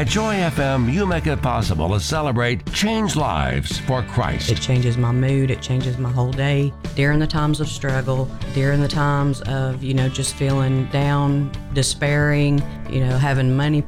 At Joy FM, you make it possible to celebrate Change Lives for Christ. It changes my mood. It changes my whole day. During the times of struggle, during the times of, just feeling down, despairing, having money